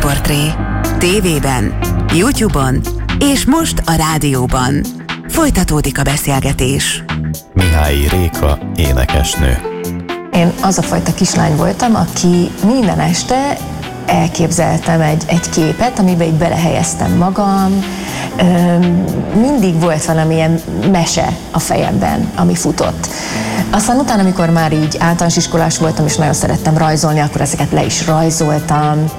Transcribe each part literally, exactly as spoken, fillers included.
Sztárportré. Tévében, YouTube-on és most a rádióban. Folytatódik a beszélgetés. Mihályi Réka, énekesnő. Én az a fajta kislány voltam, aki minden este elképzeltem egy, egy képet, amiben így belehelyeztem magam. Mindig volt valamilyen mese a fejemben, ami futott. Aztán utána, amikor már így általános iskolás voltam, és nagyon szerettem rajzolni, akkor ezeket le is rajzoltam.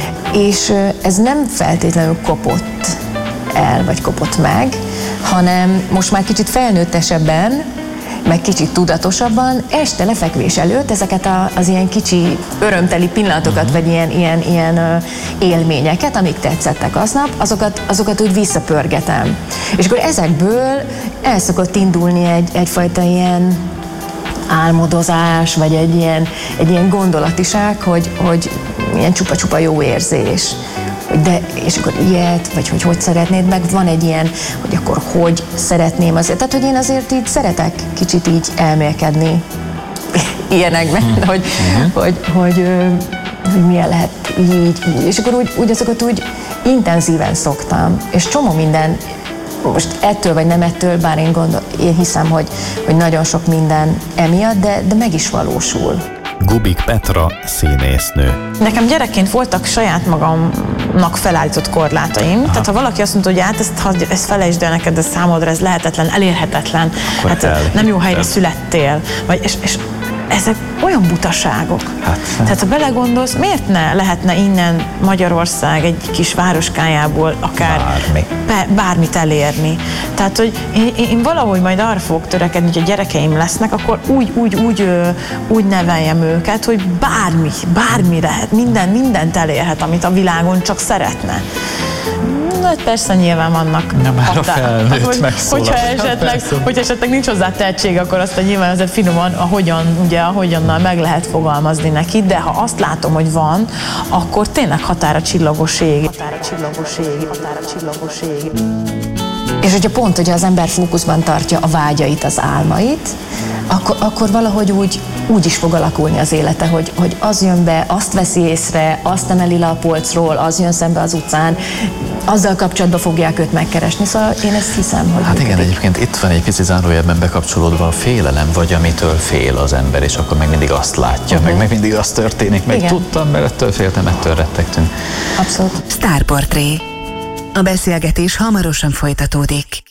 És ez nem feltétlenül kopott el, vagy kopott meg, hanem most már kicsit felnőttesebben, meg kicsit tudatosabban, este lefekvés előtt ezeket a, az ilyen kicsi örömteli pillanatokat, uh-huh. vagy ilyen, ilyen, ilyen uh, élményeket, amik tetszettek aznap, azokat, azokat úgy visszapörgetem. És akkor ezekből el szokott indulni egy, egyfajta ilyen álmodozás, vagy egy ilyen, egy ilyen gondolatiság, hogy, hogy ilyen csupa-csupa jó érzés. De, és akkor ilyet, vagy hogy hogy szeretnéd, meg van egy ilyen, hogy akkor hogy szeretném azért. Tehát, hogy én azért így szeretek kicsit így elmélkedni ilyenekben, uh-huh. hogy, uh-huh. hogy, hogy, hogy, hogy milyen lehet így, így. És akkor úgy, úgy azokat úgy intenzíven szoktam, és csomó minden, most ettől vagy nem ettől, bár én, gondol, én hiszem, hogy, hogy nagyon sok minden emiatt, de, de meg is valósul. Gubik Petra, színésznő. Nekem gyerekként voltak saját magamnak felállított korlátaim. Aha. Tehát ha valaki azt mondta, hogy hát ezt, ha ezt felejtsd el neked, ez számodra ez lehetetlen, elérhetetlen, akkor hát nem jó helyre születtél. Vagy, és, és ezek olyan butaságok. Hát, Tehát ha belegondolsz, miért ne lehetne innen Magyarország egy kis városkájából akár Bármi. be, bármit elérni. Tehát, hogy én, én valahogy majd arra fogok törekedni, hogy a gyerekeim lesznek, akkor úgy, úgy, úgy, úgy neveljem őket, hogy bármi, bármi lehet, minden, mindent elérhet, amit a világon csak szeretne. Hát persze nyilván vannak nem már a felnőtt hogy, hogyha, esetleg, hogyha esetleg nincs hozzá tehetség, akkor azt nyilván azért finoman, ahogyan, ugye, ahogyannal meg lehet fogalmazni neki, de ha azt látom, hogy van, akkor tényleg határa csillagos ég. Határa csillagos ég, határa csillagos ég. És hogyha pont, hogy az ember fókuszban tartja a vágyait, az álmait, akkor, akkor valahogy úgy, úgy is fog alakulni az élete, hogy, hogy az jön be, azt veszi észre, azt emeli le a polcról, az jön szembe az utcán, azzal kapcsolatban fogják őt megkeresni. Szóval én ezt hiszem, hogy... Hát működik. igen, egyébként itt van egy pici zárójelben bekapcsolódva a félelem, vagy amitől fél az ember, és akkor meg mindig azt látja, uh-huh. meg, meg mindig azt történik, meg igen. tudtam, mert ettől féltem, ettől rettegtünk. Abszolút. Sztárportré. A beszélgetés hamarosan folytatódik.